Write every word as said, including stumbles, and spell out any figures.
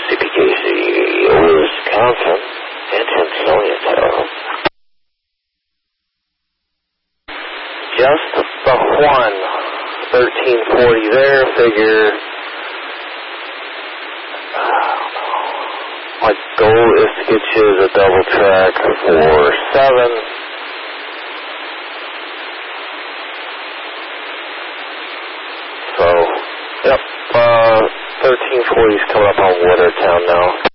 C P K C, Wisconsin, Antonio Tower. Just the one, thirteen forty there, figure. My goal is to get you the double track for seven. So, yep, uh, thirteen forty is coming up on Watertown now.